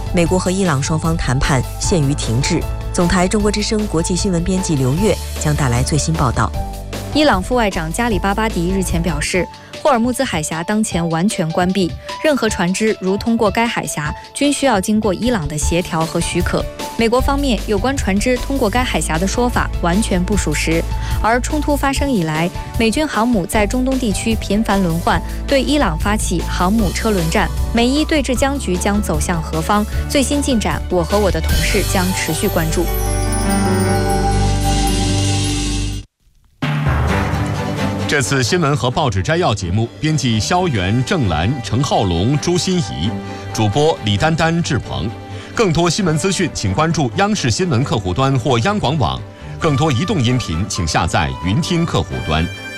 美国和伊朗双方谈判陷于停滞。总台中国之声国际新闻编辑刘月将带来最新报道。 伊朗副外长加里巴巴迪日前表示，霍尔木兹海峡当前完全关闭，任何船只如通过该海峡均需要经过伊朗的协调和许可。美国方面有关船只通过该海峡的说法完全不属实，而冲突发生以来，美军航母在中东地区频繁轮换，对伊朗发起航母车轮战，美伊对峙僵局将走向何方？最新进展，我和我的同事将持续关注。 这次新闻和报纸摘要节目，编辑肖元、郑兰、程浩龙、朱欣怡，主播李丹丹、志鹏。更多新闻资讯，请关注央视新闻客户端或央广网。更多移动音频，请下载云听客户端。